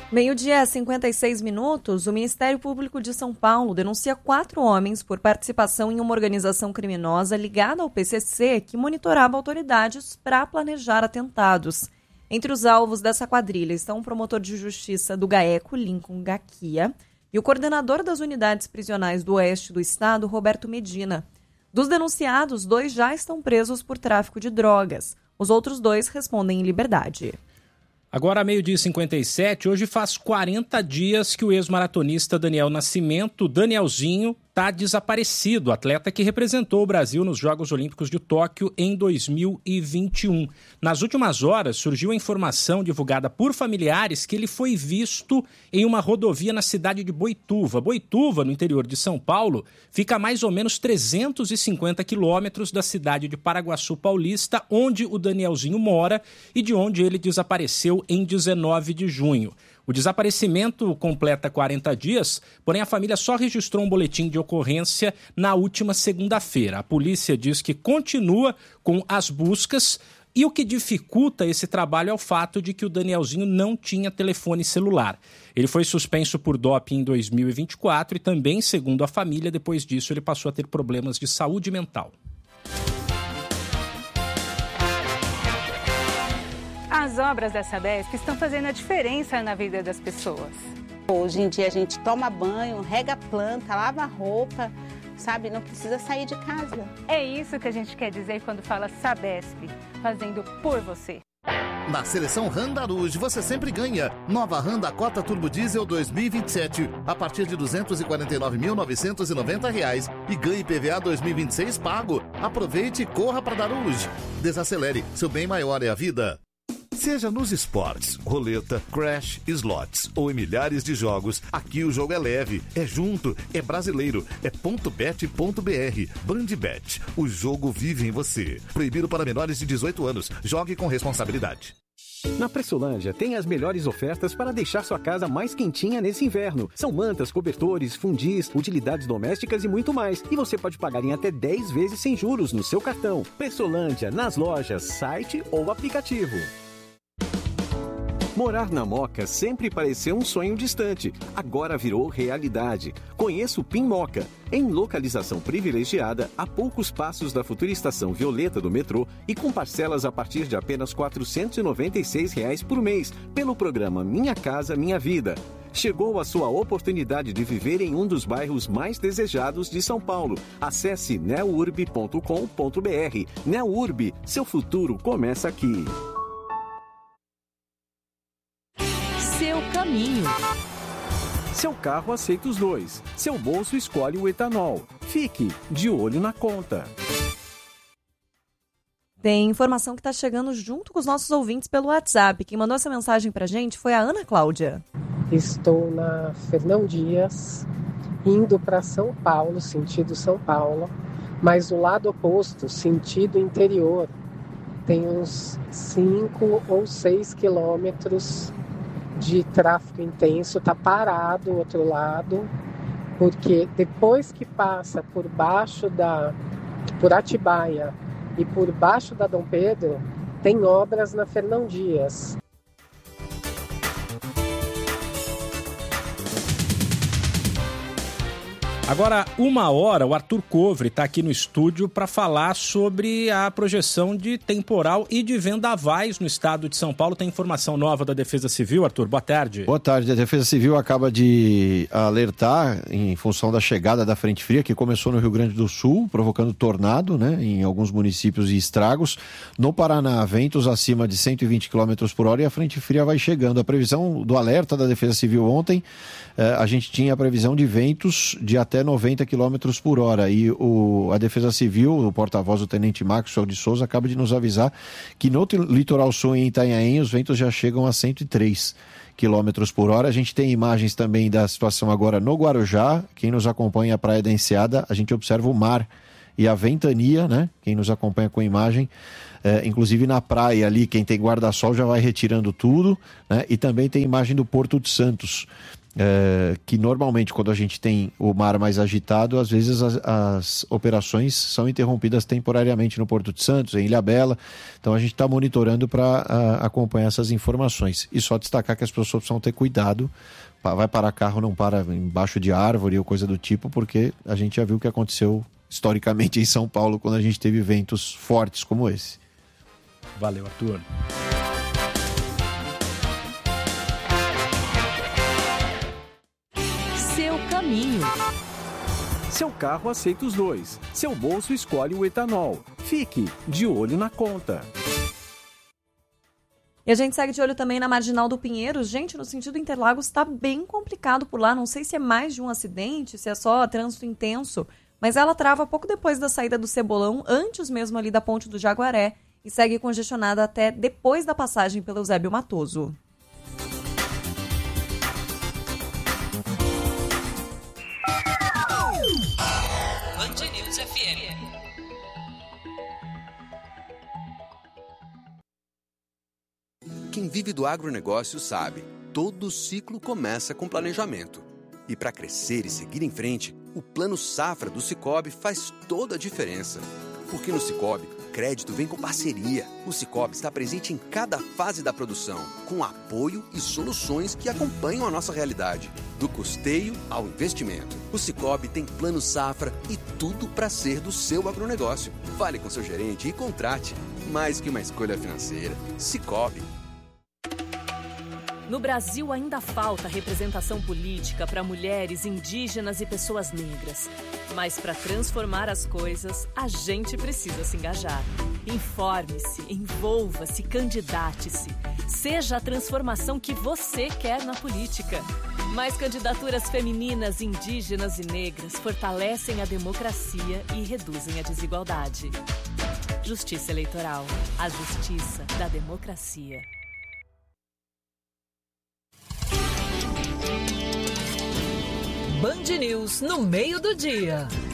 Meio-dia, 56 minutos, o Ministério Público de São Paulo denuncia 4 homens por participação em uma organização criminosa ligada ao PCC que monitorava autoridades para planejar atentados. Entre os alvos dessa quadrilha estão o promotor de justiça do GAECO, Lincoln Gaquia, e o coordenador das unidades prisionais do oeste do estado, Roberto Medina. Dos denunciados, 2 já estão presos por tráfico de drogas. Os outros 2 respondem em liberdade. Agora, meio-dia 57, hoje faz 40 dias que o ex-maratonista Daniel Nascimento, Danielzinho, está desaparecido, atleta que representou o Brasil nos Jogos Olímpicos de Tóquio em 2021. Nas últimas horas, surgiu a informação divulgada por familiares que ele foi visto em uma rodovia na cidade de Boituva. Boituva, no interior de São Paulo, fica a mais ou menos 350 quilômetros da cidade de Paraguaçu Paulista, onde o Danielzinho mora e de onde ele desapareceu em 19 de junho. O desaparecimento completa 40 dias, porém a família só registrou um boletim de ocorrência na última segunda-feira. A polícia diz que continua com as buscas e o que dificulta esse trabalho é o fato de que o Danielzinho não tinha telefone celular. Ele foi suspenso por doping em 2024 e também, segundo a família, depois disso ele passou a ter problemas de saúde mental. As obras da Sabesp estão fazendo a diferença na vida das pessoas. Hoje em dia a gente toma banho, rega a planta, lava a roupa, sabe? Não precisa sair de casa. É isso que a gente quer dizer quando fala Sabesp, fazendo por você. Na seleção Honda Rouge você sempre ganha. Nova Honda Cota Turbo Diesel 2027 a partir de R$ 249.990 e ganhe IPVA 2026 pago. Aproveite e corra para dar Rouge. Desacelere, seu bem maior é a vida. Seja nos esportes, roleta, crash, slots ou em milhares de jogos, aqui o jogo é leve, é junto, é brasileiro, é .bet.br. Bandbet, o jogo vive em você. Proibido para menores de 18 anos. Jogue com responsabilidade. Na Pressolândia tem as melhores ofertas para deixar sua casa mais quentinha nesse inverno. São mantas, cobertores, fundis, utilidades domésticas e muito mais. E você pode pagar em até 10 vezes sem juros no seu cartão. Pressolândia, nas lojas, site ou aplicativo. Morar na Moca sempre pareceu um sonho distante, agora virou realidade. Conheça o PIN Moca, em localização privilegiada, a poucos passos da futura estação Violeta do metrô e com parcelas a partir de apenas R$ 496 por mês, pelo programa Minha Casa Minha Vida. Chegou a sua oportunidade de viver em um dos bairros mais desejados de São Paulo. Acesse neurb.com.br. Neurb, seu futuro começa aqui. Seu caminho. Seu carro aceita os 2. Seu bolso escolhe o etanol. Fique de olho na conta. Tem informação que está chegando junto com os nossos ouvintes pelo WhatsApp. Quem mandou essa mensagem para a gente foi a Ana Cláudia. Estou na Fernão Dias, indo para São Paulo, sentido São Paulo, mas do lado oposto, sentido interior, tem uns 5 ou 6 quilômetros de tráfego intenso, está parado do outro lado, porque depois que passa por baixo por Atibaia e por baixo da Dom Pedro, tem obras na Fernão Dias. Agora, 1h, o Arthur Covre está aqui no estúdio para falar sobre a projeção de temporal e de vendavais no estado de São Paulo. Tem informação nova da Defesa Civil, Arthur? Boa tarde. Boa tarde. A Defesa Civil acaba de alertar em função da chegada da frente fria, que começou no Rio Grande do Sul, provocando tornado, né, em alguns municípios e estragos. No Paraná, ventos acima de 120 km por hora e a frente fria vai chegando. A previsão do alerta da Defesa Civil ontem, a gente tinha a previsão de ventos de até 90 km por hora e a Defesa Civil, o porta-voz do Tenente Maxwell de Souza, acaba de nos avisar que no litoral sul em Itanhaém os ventos já chegam a 103 km por hora. A gente tem imagens também da situação agora no Guarujá. Quem nos acompanha a Praia da Enseada, a gente observa o mar e a ventania, né? Quem nos acompanha com imagem, inclusive na praia ali, quem tem guarda-sol já vai retirando tudo, né? E também tem imagem do Porto de Santos. que normalmente quando a gente tem o mar mais agitado, às vezes as operações são interrompidas temporariamente no Porto de Santos, em Ilhabela. Então a gente está monitorando para acompanhar essas informações. E só destacar que as pessoas precisam ter cuidado. Vai parar carro, não para embaixo de árvore ou coisa do tipo, porque a gente já viu o que aconteceu historicamente em São Paulo quando a gente teve ventos fortes como esse. Valeu, Arthur. Seu caminho. Seu carro aceita os dois. Seu bolso escolhe o etanol. Fique de olho na conta. E a gente segue de olho também na Marginal do Pinheiros. Gente, no sentido Interlagos está bem complicado por lá. Não sei se é mais de um acidente, se é só trânsito intenso. Mas ela trava pouco depois da saída do Cebolão, antes mesmo ali da Ponte do Jaguaré. E segue congestionada até depois da passagem pelo Eusébio Matoso. Band News FM. Quem vive do agronegócio sabe, todo ciclo começa com planejamento. E para crescer e seguir em frente, o Plano Safra do Sicoob faz toda a diferença. Porque no Sicoob, crédito vem com parceria. O Sicoob está presente em cada fase da produção, com apoio e soluções que acompanham a nossa realidade. Do custeio ao investimento. O Sicoob tem Plano Safra e tudo para ser do seu agronegócio. Fale com seu gerente e contrate. Mais que uma escolha financeira. Sicoob. No Brasil ainda falta representação política para mulheres, indígenas e pessoas negras. Mas para transformar as coisas, a gente precisa se engajar. Informe-se, envolva-se, candidate-se. Seja a transformação que você quer na política. Mais candidaturas femininas, indígenas e negras fortalecem a democracia e reduzem a desigualdade. Justiça Eleitoral. A justiça da democracia. Band News no meio do dia.